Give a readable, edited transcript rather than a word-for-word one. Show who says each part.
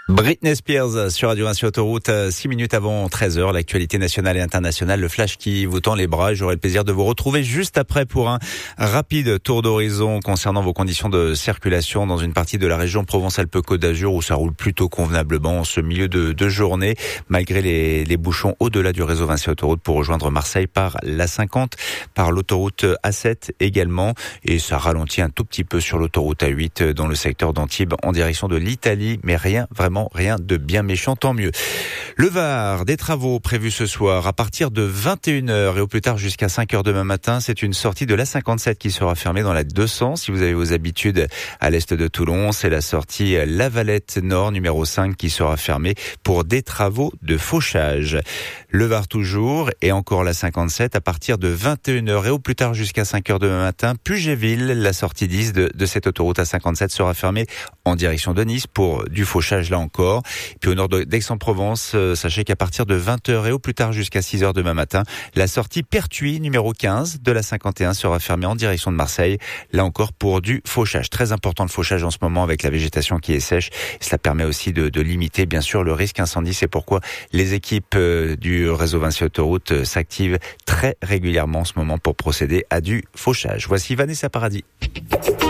Speaker 1: Britney Spears sur Radio 1 sur Autoroute, 6 minutes avant 13h, l'actualité nationale et internationale, le flash qui vous tend les bras. J'aurai le plaisir de vous retrouver juste après pour un rapide tour d'horizon concernant vos conditions de circulation dans une partie de la région Provence-Alpes-Côte d'Azur où ça roule plutôt convenablement en ce milieu de journée, malgré les bouchons au-delà du réseau Vinci Autoroute pour rejoindre Marseille par l'A50, par l'autoroute A7 également, et ça ralentit un tout petit peu sur l'autoroute A8 dans le secteur d'Antibes en direction de l'Italie, mais rien de bien méchant, tant mieux. Le Var, des travaux prévus ce soir à partir de 21h et au plus tard jusqu'à 5h demain matin. C'est une sortie de l'A57 qui sera fermée dans la 200. Si vous avez vos habitudes à l'est de Toulon, c'est la sortie La Valette Nord numéro 5 qui sera fermée pour des travaux de fauchage. Le Var toujours, et encore la 57 à partir de 21h et au plus tard jusqu'à 5h demain matin. Puget-Ville, la sortie 10 de cette autoroute A57 sera fermée en direction de Nice pour du fauchage là encore. Puis au nord d'Aix-en-Provence, sachez qu'à partir de 20h et au plus tard jusqu'à 6h demain matin, la sortie Pertuis numéro 15 de la 51 sera fermée en direction de Marseille, là encore pour du fauchage. Très important le fauchage en ce moment avec la végétation qui est sèche. Cela permet aussi de limiter bien sûr le risque incendie. C'est pourquoi les équipes du réseau Vinci Autoroute s'activent très régulièrement en ce moment pour procéder à du fauchage. Voici Vanessa Paradis.